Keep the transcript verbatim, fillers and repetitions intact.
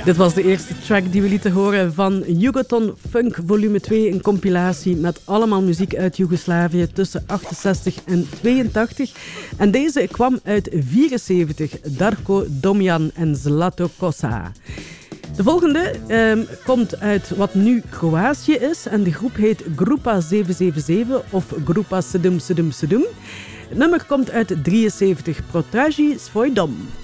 Dit was de eerste track die we lieten horen van Yugoton Funk volume twee, een compilatie met allemaal muziek uit Joegoslavië tussen achtenzestig en tweeëntachtig. En deze kwam uit vierenzeventig, Darko Domjan en Zlato Kosa. De volgende eh, komt uit wat nu Kroatië is en de groep heet Grupa zeven zeven zeven of Grupa Sedum Sedum Sedum. Het nummer komt uit drieënzeventig, Protraži svoj dom.